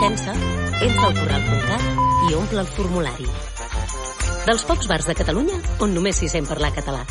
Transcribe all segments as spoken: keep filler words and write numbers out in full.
Tensa, entra al corral punt cat i omple el formulari. Dels pocs bars de Catalunya on només s'hi sent parlar català.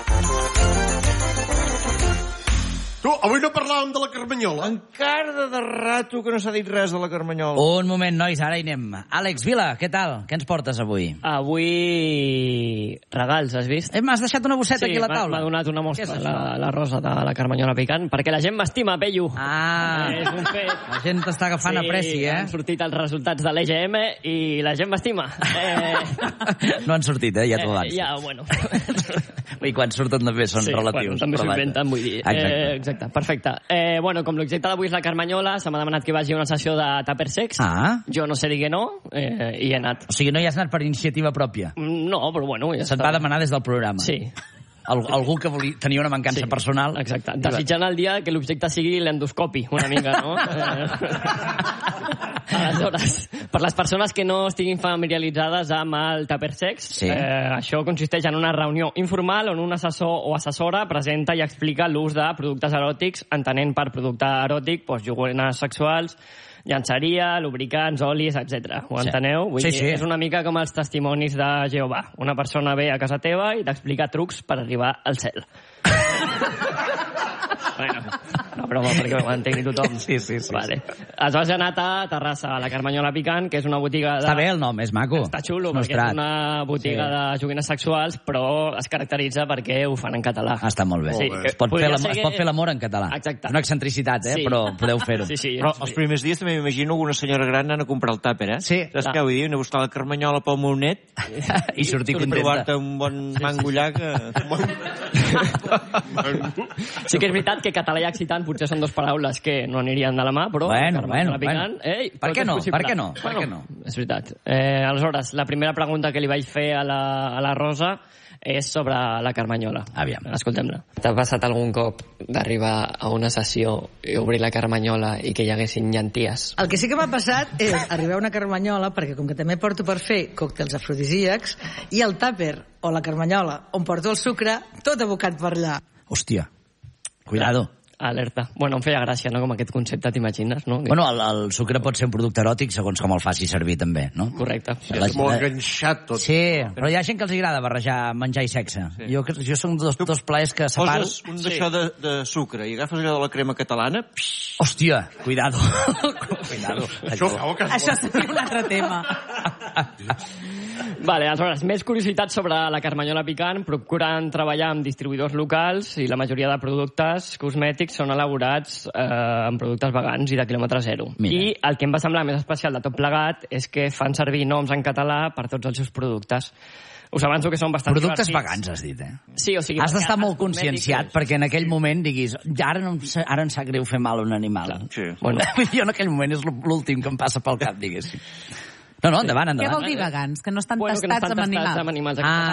Tu, avui no parlàvem de la Carmanyola. Encara de rato que no s'ha dit res de la Carmanyola. Un moment, nois, ara hi anem. Àlex Vila, què tal? Què ens portes avui? Avui... regals, has vist? Eh, m'has deixat una bosseta sí, aquí a la taula. m'ha donat una mostra, és la, la rosa de la Carmanyola picant, perquè la gent m'estima, Pello. Ah, és un fet. La gent t'està agafant sí, a pressi, eh? han sortit els resultats de l'E G M i la gent m'estima. Eh... no han sortit, eh? Ja t'ho avanço. Eh, ja, bueno. I quan surten també són sí, relatius. Bueno, també s'ho inventen, vull dir. Exacte. Eh, exacte, perfecte. Eh, bueno, com l'objecte d'avui és la Carmanyola, se m'ha demanat que vagi a una sessió de tupper sex. Ah. Jo no sé dir que no, eh, i he anat. O sigui, no hi has anat per iniciativa pròpia? No, però bueno... Ja Se't va demanar des del programa? Sí. Al, algú que volia, tenia una mancança sí, personal. Exacte. Desitjant el dia que l'objecte sigui l'endoscopi, una mica, no? Aleshores, per les persones que no estiguin familiaritzades amb el tupper sex, sí. eh, això consisteix en una reunió informal on un assessor o assessora presenta i explica l'ús de productes eròtics, entenent per producte eròtic, doncs, joguines sexuals, llançaria, lubricants, olis, etcètera. Ho enteneu? Vull sí, dir, sí. És una mica com els testimonis de Jehovà. Una persona ve a casa teva i t'explica trucs per arribar al cel. Bueno, no broma, perquè ho entengui tothom. Sí, sí, sí. Vale. Aleshores he anat a Terrassa, a la Carmanyola Picant, que és una botiga de... Està bé el nom, és maco. Està xulo, perquè Nostrat. és una botiga sí. de joguines sexuals, però es caracteritza perquè ho fan en català. Ah, està molt bé. Sí, es, pot fer que... es pot fer l'amor en català. Exacte. És una excentricitat, eh? Sí. Però podeu fer-ho. Sí, sí. Però els primers dies també m'imagino una senyora gran anant a comprar el tàper, eh? Sí. Saps què vull dir? Anar a buscar la Carmanyola pel meu net i sortir contenta. I trobar-te un bon mango allà que... Sí que és veritat que català i excitant potser són dues paraules que no anirien de la mà, però... Bueno, bueno, picant, bueno. Ei, per què no? Per què no? Per bueno, què no? És veritat. Eh, aleshores, la primera pregunta que li vaig fer a la, a la Rosa és sobre la Carmanyola. Aviam. Escoltem-la. T'ha passat algun cop d'arribar a una sessió i obrir la Carmanyola i que hi haguessin llenties? El que sí que m'ha passat és arribar a una Carmanyola, perquè com que també porto per fer còctels afrodisíacs, i el tàper o la Carmanyola on porto el sucre, tot abocat per allà. Hòstia, cuidado. Alerta. Bueno, em feia gràcia, no?, com aquest concepte, t'imagines, no? Que... Bueno, el, el sucre pot ser un producte eròtic segons com el faci servir, també, no? Correcte. Sí, és molt enganxat, tot. Sí, però hi ha gent que els agrada barrejar menjar i sexe. Sí. Jo, jo són dos, dos plaers que separo. Poses un d'això sí. de, de sucre i agafes allò de la crema catalana... Psh. Hòstia, cuidado. Cuidado. Això fa que... Això seria un altre tema. Vale, aleshores, més curiositats sobre la Carmanyola Picant. Procuren treballar amb distribuïdors locals i la majoria de productes cosmètics són elaborats eh, amb productes vegans i de quilòmetre zero. Mira. I el que em va semblar més especial de tot plegat és que fan servir noms en català per tots els seus productes. Us avanço que són bastant productes divertits. vegans, has dit, eh? Sí, o sigui... Has d'estar molt conscienciat és... perquè en aquell moment diguis ara, no, ara em sap greu fer mal a un animal. Clar. Sí. Bueno, jo en aquell moment és l'últim que em passa pel cap, diguéssim. No, no, endavant, endavant. Què vol dir vegans? Que no estan bueno, tastats, que no estan amb, tastats animals. amb animals. Ah,